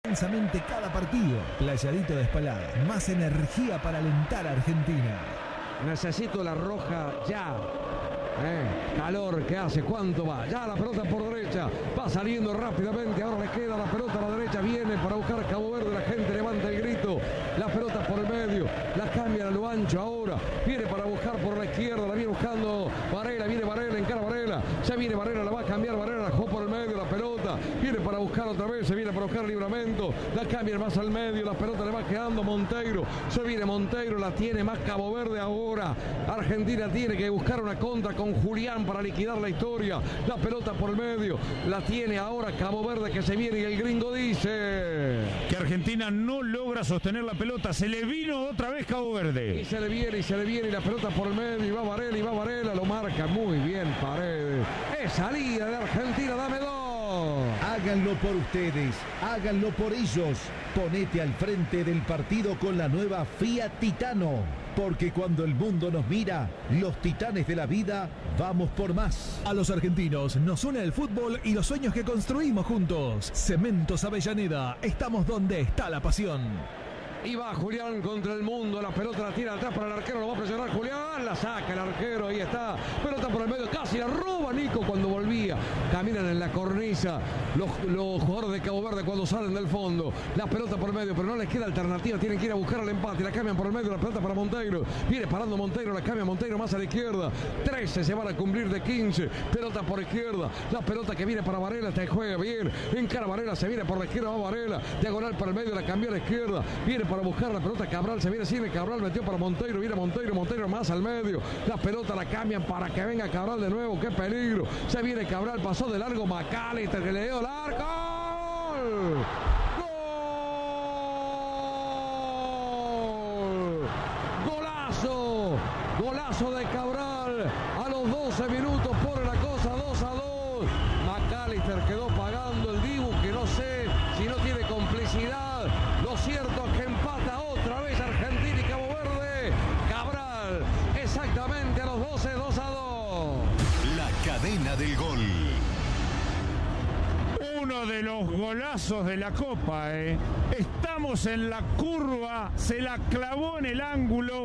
intensamente cada partido. Playadito de Espalada, más energía para alentar a Argentina. Necesito la roja ya. Calor que hace, ¿cuánto va? Ya la pelota por derecha, va saliendo rápidamente, ahora le queda la pelota a la derecha, viene para buscar Cabo Verde, la gente levanta el grito, la pelota por el medio, la cambian a lo ancho ahora, viene para buscar por la izquierda, la viene buscando Varela, viene Varela, encara Varela, ya viene Varela, la va a cambiar Varela, la jugó por el medio, la pelota, viene para buscar otra vez, se viene para buscar Livramento, la cambian más al medio, la pelota le va quedando Monteiro, se viene Monteiro, la tiene más Cabo Verde ahora, Argentina tiene que buscar una contra con Julián para liquidar la historia, la pelota por el medio, la tiene ahora Cabo Verde que se viene y el gringo dice que Argentina no logra sostener la pelota, se le vino otra vez Cabo Verde. Y se le viene y la pelota por el medio y va Varela, lo marca muy bien Paredes. Es salida de Argentina, dame dos. Háganlo por ustedes, háganlo por ellos. Ponete al frente del partido con la nueva Fiat Titano. Porque cuando el mundo nos mira, los titanes de la vida, vamos por más. A los argentinos nos une el fútbol y los sueños que construimos juntos. Cementos Avellaneda, estamos donde está la pasión. Y va Julián contra el mundo, la pelota la tira atrás para el arquero, lo va a presionar Julián, la saca el arquero, ahí está, pelota por el medio, casi la roba Nico cuando volvía, caminan en la cornisa los jugadores de Cabo Verde cuando salen del fondo, la pelota por el medio, pero no les queda alternativa, tienen que ir a buscar el empate, la cambian por el medio, la pelota para Monteiro, viene parando Monteiro, la cambia Monteiro más a la izquierda, 13 se van a cumplir de 15, pelota por izquierda, la pelota que viene para Varela, te juega bien, encara Varela, se viene por la izquierda, va Varela, diagonal para el medio, la cambió a la izquierda, viene para buscar la pelota, Cabral se viene sin Cabral, metió para Monteiro, viene Monteiro más al medio, la pelota la cambian para que venga Cabral de nuevo, qué peligro, se viene Cabral, pasó de largo McAllister que le dio el arco, ¡gol! Golazo de Cabral, a los 12 minutos pone la cosa 2-2, McAllister quedó pagando el Dibu, que no sé si no tiene complicidad, lo cierto es que empata otra vez Argentina y Cabo Verde, Cabral, exactamente a los 12, 2-2. La cadena del gol. Uno de los golazos de la Copa, Estamos en la curva, se la clavó en el ángulo.